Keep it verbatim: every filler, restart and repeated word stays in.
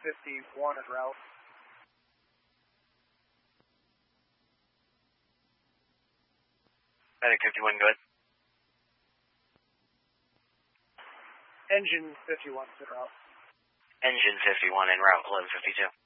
fifty-one en route. Medic fifty-one, go ahead. Engine fifty-one en route. Engine fifty-one en route, eleven fifty-two.